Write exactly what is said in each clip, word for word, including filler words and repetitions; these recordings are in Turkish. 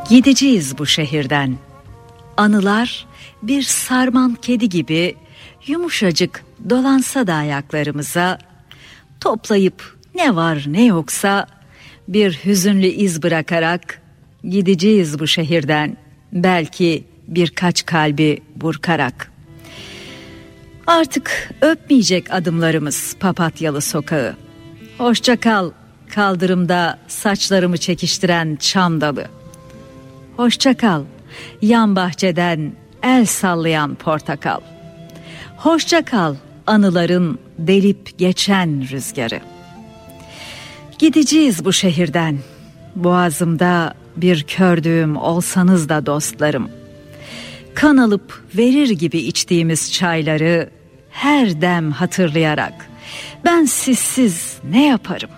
Gideceğiz bu şehirden. Anılar bir sarman kedi gibi yumuşacık dolansa da ayaklarımıza, toplayıp ne var ne yoksa bir hüzünlü iz bırakarak gideceğiz bu şehirden, belki birkaç kalbi burkarak. Artık öpmeyecek adımlarımız papatyalı sokağı. Hoşça kal kaldırımda saçlarımı çekiştiren çam dalı. Hoşça kal yan bahçeden el sallayan portakal. Hoşça kal anıların delip geçen rüzgarı. Gideceğiz bu şehirden. Boğazımda bir kördüğüm olsanız da dostlarım. Kan alıp verir gibi içtiğimiz çayları her dem hatırlayarak ben sizsiz ne yaparım?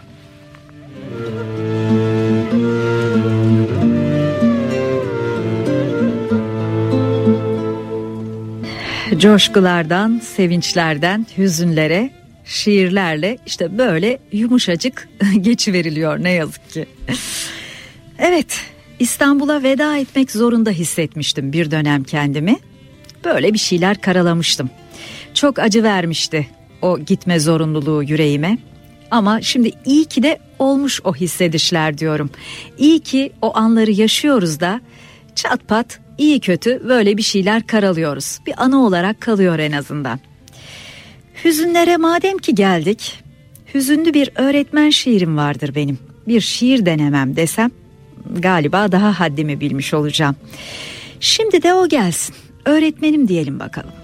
Coşkulardan, sevinçlerden, hüzünlere, şiirlerle işte böyle yumuşacık geçiveriliyor ne yazık ki. Evet, İstanbul'a veda etmek zorunda hissetmiştim bir dönem kendimi. Böyle bir şeyler karalamıştım. Çok acı vermişti o gitme zorunluluğu yüreğime. Ama şimdi iyi ki de olmuş o hissedişler diyorum. İyi ki o anları yaşıyoruz da çat pat iyi kötü böyle bir şeyler karalıyoruz. Bir anı olarak kalıyor en azından. Hüzünlere madem ki geldik, hüzünlü bir öğretmen şiirim vardır benim. Bir şiir denemem desem galiba daha haddimi bilmiş olacağım. Şimdi de o gelsin. Öğretmenim diyelim bakalım.